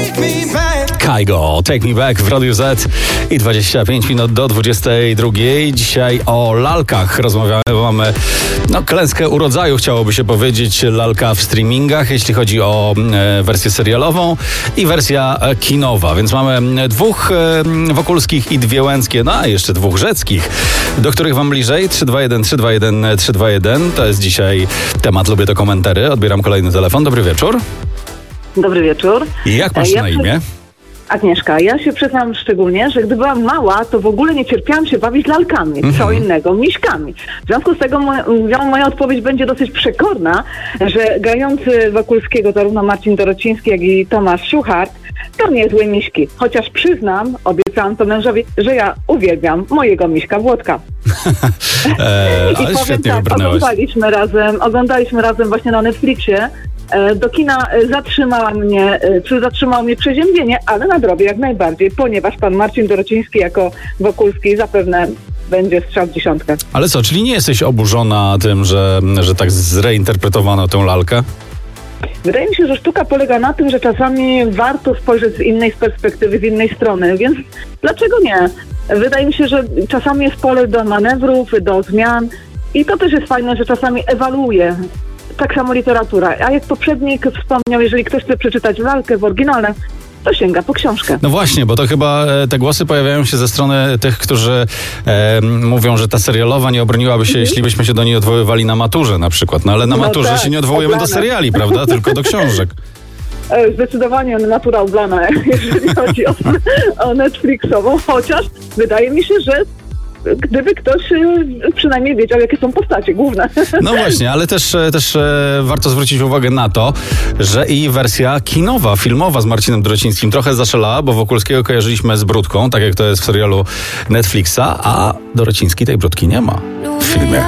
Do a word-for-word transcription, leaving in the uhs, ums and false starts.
Kygo, Take Me Back w Radiu Z i dwadzieścia pięć minut do dwudziestej drugiej. Dzisiaj o lalkach rozmawiamy, bo mamy no, klęskę urodzaju, chciałoby się powiedzieć, lalka w streamingach, jeśli chodzi o e, wersję serialową i wersja e, kinowa. Więc mamy dwóch e, wokulskich i dwie łęckie, no a jeszcze dwóch rzeckich, do których wam bliżej. trzy dwa jeden, trzy dwa jeden, trzy dwa jeden. To jest dzisiaj temat, lubię to komentary. Odbieram kolejny telefon. Dobry wieczór. Dobry wieczór. I jak masz ja na imię? Agnieszka, ja się przyznam szczególnie, że gdy byłam mała, to w ogóle nie cierpiałam się bawić lalkami, mm-hmm. co innego, miśkami. W związku z tego moja, moja odpowiedź będzie dosyć przekorna, że grający Wokulskiego zarówno Marcin Dorociński, jak i Tomasz Szuchart to niezłe miśki. Chociaż przyznam, obiecałam to mężowi, że ja uwielbiam mojego miśka Włodka. eee, I ale powiem świetnie tak, wybrnęłaś. oglądaliśmy razem, oglądaliśmy razem właśnie na Netflixie. Do kina zatrzymała mnie, czy zatrzymało mnie przeziębienie, ale nadrobię jak najbardziej, ponieważ pan Marcin Dorociński jako Wokulski zapewne będzie strzał w dziesiątkę. Ale co, czyli nie jesteś oburzona tym, że, że tak zreinterpretowano tę lalkę? Wydaje mi się, że sztuka polega na tym, że czasami warto spojrzeć z innej perspektywy, z innej strony, więc dlaczego nie? Wydaje mi się, że czasami jest pole do manewrów, do zmian i to też jest fajne, że czasami ewaluuje. Tak samo literatura. A jak poprzednik wspomniał, jeżeli ktoś chce przeczytać lalkę w oryginale, to sięga po książkę. No właśnie, bo to chyba e, te głosy pojawiają się ze strony tych, którzy e, mówią, że ta serialowa nie obroniłaby się, mhm. jeśli byśmy się do niej odwoływali na maturze na przykład. No ale na no maturze tak, się nie odwołujemy oblane. do seriali, prawda? Tylko do książek. Zdecydowanie natura oblana, jeżeli chodzi o, o Netflixową, chociaż wydaje mi się, że gdyby ktoś y, przynajmniej wiedział, jakie są postacie główne. No właśnie, ale też, też e, warto zwrócić uwagę na to, że i wersja kinowa, filmowa z Marcinem Dorocińskim trochę zaszalała, bo Wokulskiego kojarzyliśmy z brudką, tak jak to jest w serialu Netflixa, a Dorociński tej brudki nie ma w filmie.